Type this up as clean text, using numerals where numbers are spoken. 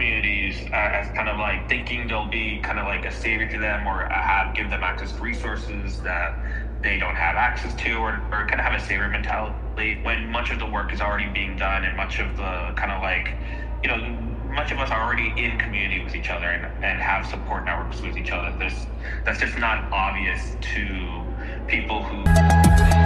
communities as kind of like thinking they'll be kind of like a savior to them, or give them access to resources that they don't have access to, or kind of have a savior mentality when much of the work is already being done, and much of the kind of like, much of us are already in community with each other, and have support networks with each other. That's just not obvious to people who